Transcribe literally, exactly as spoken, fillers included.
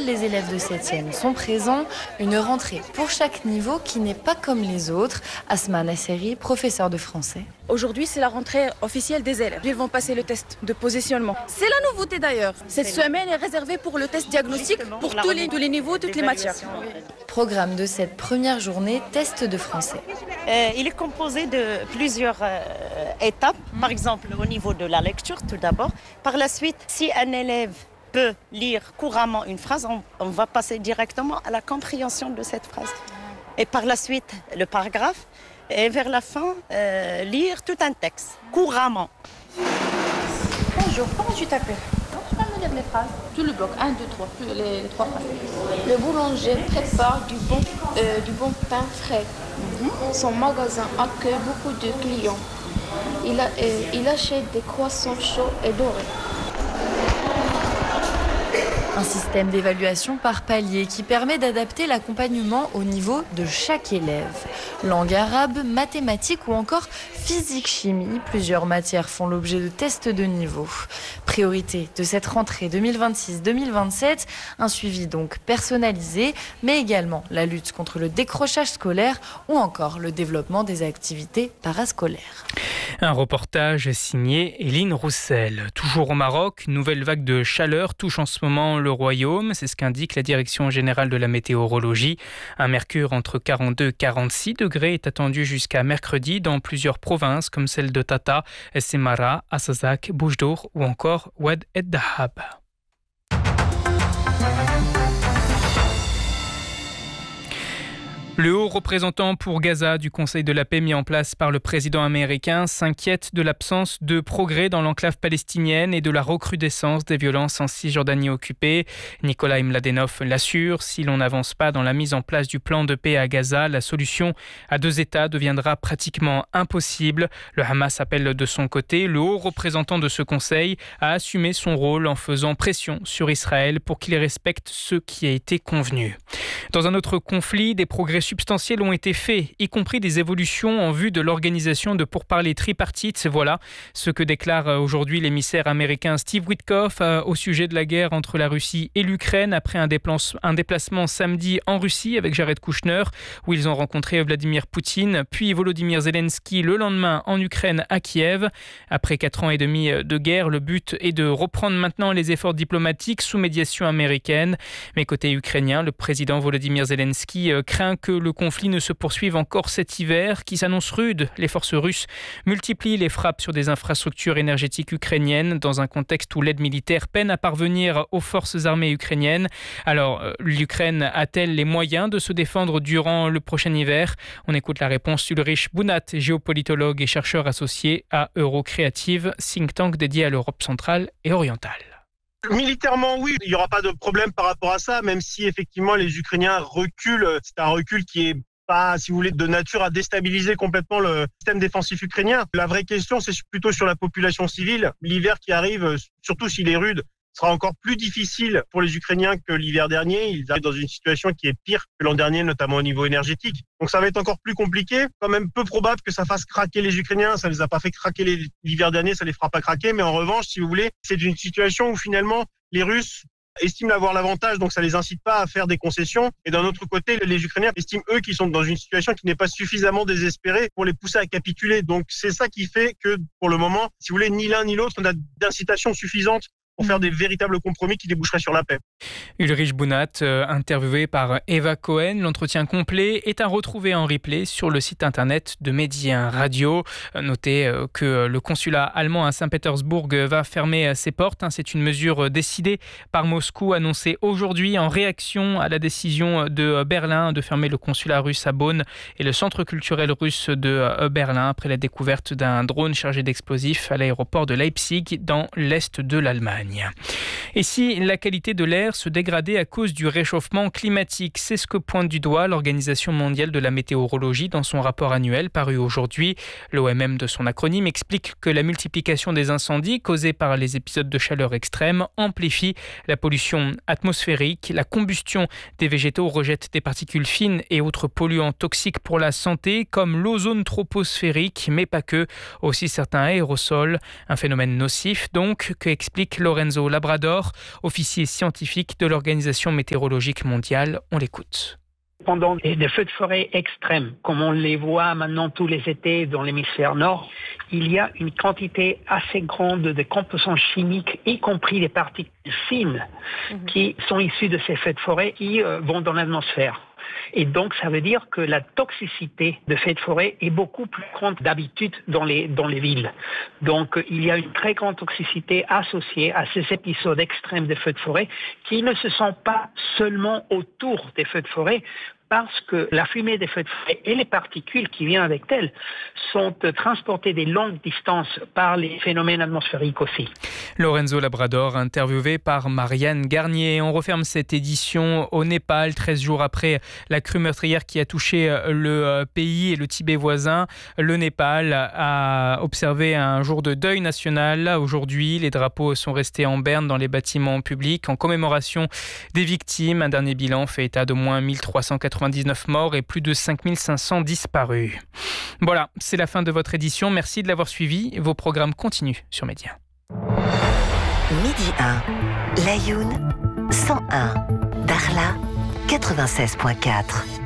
les élèves de septième sont présents. Une rentrée pour chaque niveau qui n'est pas comme les autres. Asma Nasseri, professeure de français. Aujourd'hui, c'est la rentrée officielle des élèves. Ils vont passer le test de positionnement. C'est la nouveauté d'ailleurs. Cette semaine est réservée pour le test diagnostic pour tous les, tous les niveaux, toutes les matières. Programme de cette première journée, test de français. Euh, il est composé de plusieurs euh, étapes. Par exemple, au niveau de la lecture, tout d'abord. Par la suite, si un élève peut lire couramment une phrase, on, on va passer directement à la compréhension de cette phrase. Et par la suite, le paragraphe. Et vers la fin, euh, lire tout un texte, couramment. Bonjour, comment tu t'appelles? Tu vas me lire les phrases. Tout le bloc, un, deux, trois, les, les trois phrases. Le boulanger prépare du bon, euh, du bon pain frais. Mm-hmm. Son magasin accueille beaucoup de clients. Il, a, euh, il achète des croissants chauds et dorés. Un système d'évaluation par palier qui permet d'adapter l'accompagnement au niveau de chaque élève. Langue arabe, mathématiques ou encore physique-chimie, plusieurs matières font l'objet de tests de niveau. Priorité de cette rentrée deux mille vingt-six deux mille vingt-sept, un suivi donc personnalisé, mais également la lutte contre le décrochage scolaire ou encore le développement des activités parascolaires. Un reportage signé Eline Roussel. Toujours au Maroc, une nouvelle vague de chaleur touche en ce moment le royaume. C'est ce qu'indique la Direction générale de la météorologie. Un mercure entre quarante-deux et quarante-six degrés est attendu jusqu'à mercredi dans plusieurs provinces comme celle de Tata, Semara, Assazak, Boujdour ou encore Oued et Dahab. Le haut représentant pour Gaza du Conseil de la paix mis en place par le président américain s'inquiète de l'absence de progrès dans l'enclave palestinienne et de la recrudescence des violences en Cisjordanie occupée. Nikolai Mladenov l'assure, si l'on n'avance pas dans la mise en place du plan de paix à Gaza, la solution à deux États deviendra pratiquement impossible. Le Hamas appelle de son côté le haut représentant de ce conseil à assumer son rôle en faisant pression sur Israël pour qu'il respecte ce qui a été convenu. Dans un autre conflit, des progrès substantiels ont été faits, y compris des évolutions en vue de l'organisation de pourparlers tripartites. Voilà ce que déclare aujourd'hui l'émissaire américain Steve Witkoff au sujet de la guerre entre la Russie et l'Ukraine après un déplacement samedi en Russie avec Jared Kushner, où ils ont rencontré Vladimir Poutine, puis Volodymyr Zelensky le lendemain en Ukraine à Kiev. Après quatre ans et demi de guerre, le but est de reprendre maintenant les efforts diplomatiques sous médiation américaine. Mais côté ukrainien, le président Volodymyr Zelensky craint que le conflit ne se poursuive encore cet hiver, qui s'annonce rude. Les forces russes multiplient les frappes sur des infrastructures énergétiques ukrainiennes dans un contexte où l'aide militaire peine à parvenir aux forces armées ukrainiennes. Alors, l'Ukraine a-t-elle les moyens de se défendre durant le prochain hiver? On écoute la réponse d'Ulrich Bunat, géopolitologue et chercheur associé à Eurocreative, think tank dédié à l'Europe centrale et orientale. Militairement, oui, il n'y aura pas de problème par rapport à ça, même si effectivement les Ukrainiens reculent. C'est un recul qui est pas, si vous voulez, de nature à déstabiliser complètement le système défensif ukrainien. La vraie question, c'est plutôt sur la population civile. L'hiver qui arrive, surtout s'il est rude, sera encore plus difficile pour les Ukrainiens que l'hiver dernier. Ils arrivent dans une situation qui est pire que l'an dernier, notamment au niveau énergétique. Donc ça va être encore plus compliqué. Quand même peu probable que ça fasse craquer les Ukrainiens. Ça ne les a pas fait craquer les... l'hiver dernier, ça les fera pas craquer. Mais en revanche, si vous voulez, c'est une situation où finalement les Russes estiment avoir l'avantage, donc ça les incite pas à faire des concessions. Et d'un autre côté, les Ukrainiens estiment eux qu'ils sont dans une situation qui n'est pas suffisamment désespérée pour les pousser à capituler. Donc c'est ça qui fait que pour le moment, si vous voulez, ni l'un ni l'autre n'a d'incitation suffisante pour faire des véritables compromis qui déboucheraient sur la paix. Ulrich Bunat, euh, interviewé par Eva Cohen. L'entretien complet est à retrouver en replay sur le site internet de Médien Radio. Euh, notez euh, que le consulat allemand à Saint-Pétersbourg va fermer euh, ses portes. Hein. C'est une mesure euh, décidée par Moscou, annoncée aujourd'hui en réaction à la décision de euh, Berlin de fermer le consulat russe à Bonn et le centre culturel russe de euh, Berlin après la découverte d'un drone chargé d'explosifs à l'aéroport de Leipzig dans l'est de l'Allemagne. Et si la qualité de l'air se dégradait à cause du réchauffement climatique, c'est ce que pointe du doigt l'Organisation mondiale de la météorologie dans son rapport annuel paru aujourd'hui. L'O M M de son acronyme explique que la multiplication des incendies causés par les épisodes de chaleur extrême amplifie la pollution atmosphérique. La combustion des végétaux rejette des particules fines et autres polluants toxiques pour la santé comme l'ozone troposphérique, mais pas que, aussi certains aérosols. Un phénomène nocif donc que explique Laura Lorenzo Labrador, officier scientifique de l'Organisation météorologique mondiale. On l'écoute. Pendant des feux de forêt extrêmes, comme on les voit maintenant tous les étés dans l'hémisphère nord, il y a une quantité assez grande de composants chimiques, y compris des particules fines, mmh. qui sont issues de ces feux de forêt qui euh, vont dans l'atmosphère. Et donc, ça veut dire que la toxicité de feux de forêt est beaucoup plus grande d'habitude dans les, dans les villes. Donc, il y a une très grande toxicité associée à ces épisodes extrêmes de feux de forêt qui ne se sont pas seulement autour des feux de forêt, parce que la fumée des feux de forêt et les particules qui viennent avec elles sont transportées des longues distances par les phénomènes atmosphériques aussi. Lorenzo Labrador, interviewé par Marianne Garnier. On referme cette édition au Népal, treize jours après la crue meurtrière qui a touché le pays et le Tibet voisin. Le Népal a observé un jour de deuil national. Aujourd'hui, les drapeaux sont restés en berne dans les bâtiments publics en commémoration des victimes. Un dernier bilan fait état d'au moins mille trois cent quatre-vingt-dix-neuf morts et plus de cinq mille cinq cents disparus. Voilà, c'est la fin de votre édition. Merci de l'avoir suivi. Vos programmes continuent sur Média. Midi un, Layoun cent un, Darla quatre-vingt-seize virgule quatre.